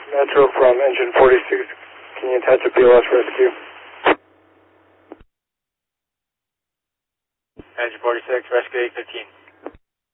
Metro from engine 46. Can you attach a BLS rescue? Engine 46, rescue 815.